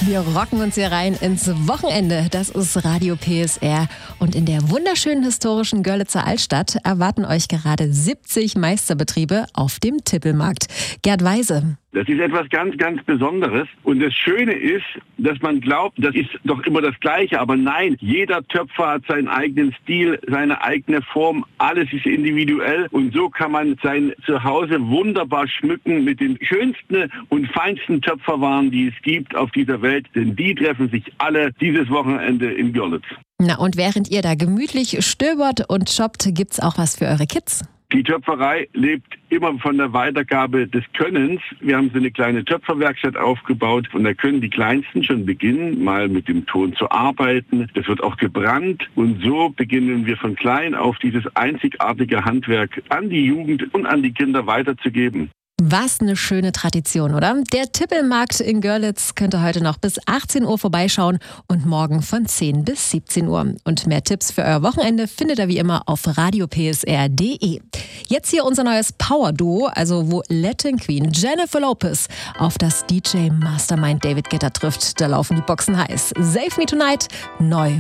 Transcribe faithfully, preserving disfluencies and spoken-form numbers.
Wir rocken uns hier rein ins Wochenende. Das ist Radio P S R. Und in der wunderschönen historischen Görlitzer Altstadt erwarten euch gerade siebzig Meisterbetriebe auf dem Tippelmarkt. Gerd Weise. Das ist etwas ganz, ganz Besonderes. Und das Schöne ist, dass man glaubt, das ist doch immer das Gleiche. Aber nein, jeder Töpfer hat seinen eigenen Stil, seine eigene Form. Alles ist individuell. Und so kann man sein Zuhause wunderbar schmücken mit den schönsten und feinsten Töpferwaren, die es gibt auf dieser Welt. Denn die treffen sich alle dieses Wochenende in Görlitz. Na, und während ihr da gemütlich stöbert und shoppt, gibt's auch was für eure Kids. Die Töpferei lebt immer von der Weitergabe des Könnens. Wir haben so eine kleine Töpferwerkstatt aufgebaut und da können die Kleinsten schon beginnen, mal mit dem Ton zu arbeiten. Das wird auch gebrannt und so beginnen wir von klein auf dieses einzigartige Handwerk an die Jugend und an die Kinder weiterzugeben. Was eine schöne Tradition, oder? Der Tippelmarkt in Görlitz könnt ihr heute noch bis achtzehn Uhr vorbeischauen und morgen von zehn bis siebzehn Uhr. Und mehr Tipps für euer Wochenende findet ihr wie immer auf radio p s r punkt d e. Jetzt hier unser neues Power-Duo, also wo Latin Queen Jennifer Lopez auf das D J Mastermind David Guetta trifft. Da laufen die Boxen heiß. Save Me Tonight, neu